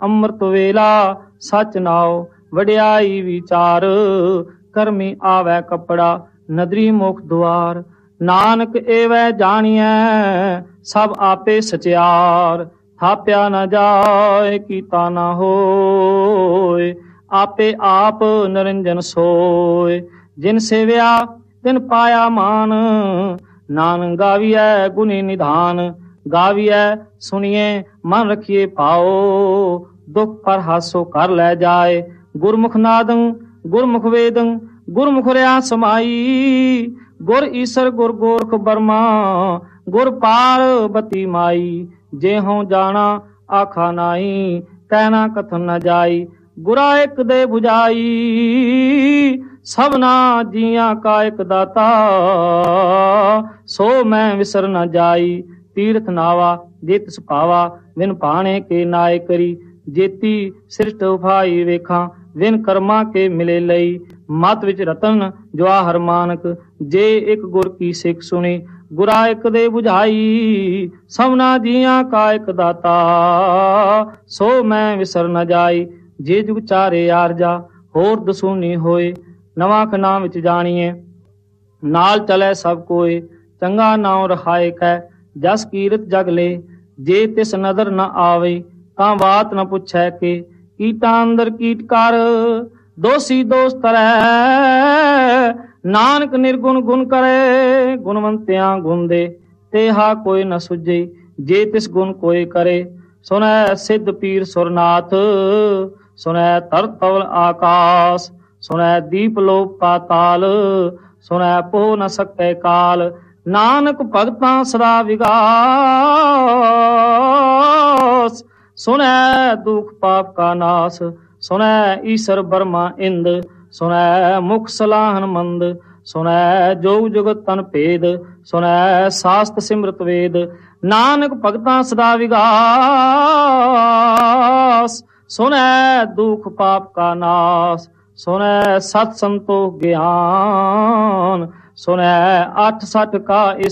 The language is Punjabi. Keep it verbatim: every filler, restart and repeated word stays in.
ਅੰਮ੍ਰਿਤ ਵੇਲਾ ਸਚ ਨਾਉ ਵਡਿਆਈ ਵਿਚਾਰ। ਕਰਮੀ ਆਵੈ ਕੱਪੜਾ ਨਦਰੀ ਮੁਖ ਦੁਆਰ। ਨਾਨਕ ਏਵੈ ਜਾਣੀਐ ਸਭ ਆਪੇ ਸਚਿਆਰ। ਥਾਪਿਆ ਨਾ ਜਾਏ ਕੀਤਾ ਨਾ ਹੋਏ ਆਪੇ ਆਪ ਨਿਰੰਜਨ ਸੋਏ। ਜਿਨ ਸੇਵਿਆ ਤਿਨ ਪਾਇਆ ਮਾਨ ਨਾਨਕ ਗਾਵੀਐ ਗੁਣੀ ਨਿਧਾਨ। ਗਾਵੀਐ ਸੁਣੀਏ ਮਨ ਰਖੀਏ ਪਾਓ ਦੁਖ ਪਰ ਹਾਸੋ ਕਰ ਲੈ ਜਾਏ। ਗੁਰਮੁਖ ਨਾਦੰ ਗੁਰਮੁਖ ਵੇਦੰ ਗੁਰਮੁਖ ਰਿਆ ਸਮਾਈ। ਗੁਰ ਈਸਰ ਗੁਰ ਗੋਰਖ ਬਰਮਾ ਗੁਰ ਪਾਰਬਤੀ ਮਾਈ। ਜੇ ਹਉ ਜਾਣਾ ਆਖਾ ਨਾਈ ਕਹਿਣਾ ਕਥਨ ਨ ਜਾਈ। ਗੁਰਾ ਇੱਕ ਦੇ 부ਝਾਈ ਸਭਨਾ ਜੀਆਂ ਕਾ ਇੱਕ ਦਾਤਾ। ਸੋ ਮੈਂ ਵਿਸਰ ਨ ਜਾਈ ਤੀਰਥ ਨਾਵਾ ਜੇ ਤਿਸ ਭਾਵਾ। ਵਿਨ ਭਾਣੇ ਕੇ ਨਾਏ ਕਰੀ ਜੇਤੀ ਸ੍ਰਿਸ਼ਟ ਉਫਾਈ ਵੇਖਾਂ। ਵਿਨ ਕਰਮਾਂ ਕੇ ਮਿਲੇ ਲਈ ਮਤ ਵਿੱਚ ਰਤਨ ਜਵਾ ਹਰ ਮਾਨਕ। ਜੇ ਇੱਕ ਗੁਰ ਕੀ ਸਿੱਖ ਸੁਣੀ ਗੁਰਾ ਇੱਕ ਦੇ 부ਝਾਈ। ਸਭਨਾ ਜੀਆਂ ਕਾ ਇੱਕ ਦਾਤਾ ਸੋ ਮੈਂ ਵਿਸਰ ਨ ਜਾਈ। ਜੇ ਜੁਗ ਚਾਰੇ ਆਰਜਾ ਹੋਰ ਦਸੂਨੀ ਹੋਏ ਨਵਾਂ ਖਨਾ ਵਿੱਚ ਜਾਣੀਏ। ਨਾਲ ਚਲੇ ਸਭ ਕੋਏ ਚੰਗਾ ਨਾਉ ਰਖਾਏ ਕੈ ਜਸ ਕੀਰਤ ਜਗ ਲੈ। ਜੇ ਤਿਸ ਨਦਰ ਨ ਆਵੇ ਤਾਂ ਬਾਤ ਨ ਪੁੱਛੈ ਕੇ ਕੀਟਾਂ ਅੰਦਰ ਕੀਟ ਕਰ। ਦੋਸੀ ਦੋਸ ਤਰੈ ਨਾਨਕ ਨਿਰਗੁਣ ਗੁਣ ਕਰੇ। ਗੁਣਵੰਤਿਆਂ ਗੁਣ ਦੇ ਤੇਹਾ ਕੋਈ ਨ ਸੁਝੇ। ਜੇ ਤਿਸ ਗੁਣ ਕੋਈ ਕਰੇ ਸੁਣੈ ਸਿੱਧ ਪੀਰ ਸੁਰਨਾਥ। ਸੁਣੈ ਧਰ ਤਵਲ ਆਕਾਸ ਸੁਣੈ ਦੀਪ ਲੋਕ ਪਾਤਾਲ। ਸੁਣੈ ਪੋ ਨ ਸਕੈ ਕਾਲ ਨਾਨਕ ਭਗਤਾਂ ਸਦਾ ਵਿਗਾਸ। ਸੁਣੈ ਦੁਖ ਪਾਪ ਕਾ ਨਾਸ ਸੁਣੈ ਈਸਰ ਬਰਮਾ ਇੰਦ। ਸੁਣੈ ਮੁਖ ਸਲਾਹਨ ਮੰਦ ਸੁਣੈ ਜੋਗ ਜੁਗਤ ਤਨ ਭੇਦ। ਸੁਣੈ ਸਾਸਤ ਸਿਮਰਤ ਵੇਦ ਨਾਨਕ ਭਗਤਾਂ ਸਦਾ ਵਿਗਾਸ। ਸੁਣੈ ਦੁਖ ਪਾਪ ਕਾ ਨਾਸ ਸੁਣੈ ਸਤ ਸੰਤੋਖ ਗਿਆਨ। ਸੁਣੈ ਅੱਠ ਸਠ ਕਾ